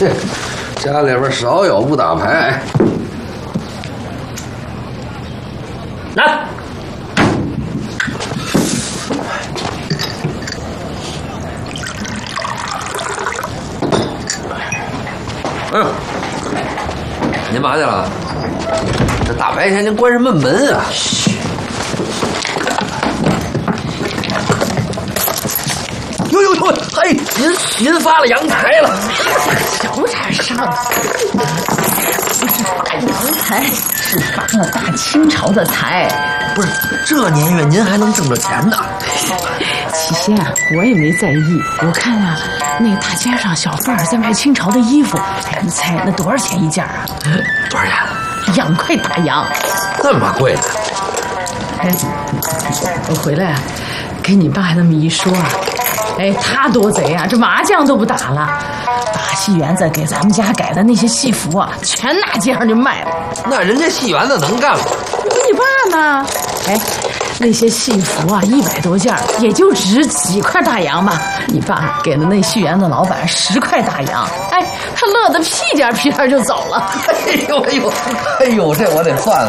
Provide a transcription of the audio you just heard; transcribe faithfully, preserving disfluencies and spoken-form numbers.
切，家里边少有不打牌。 来。 哎呦，您嘛去了？这大白天您关什么门啊？嘘。呦呦呦！嘿，您您发了阳台了？ 小点声！不是发阳台，是发了大清朝的财。 不是，这年月您还能挣着钱呢？ 起先啊，我也没在意。我看啊，那大街上小贩在卖清朝的衣服，哎，你猜那多少钱一件啊？ 多少钱？ 两块大洋。 那么贵呢？ 哎，我回来啊，跟你爸那么一说啊，哎，他多贼啊，这麻将都不打了，把戏园子给咱们家改的那些戏服啊，全拿街上就卖了。 那人家戏园子能干吗？ 你爸呢？哎，那些戏服啊，一百多件，也就值几块大洋吧。你爸给了那戏园子老板十块大洋，哎，他乐得屁颠屁颠就走了。 哎呦哎呦，哎呦，这我得算了。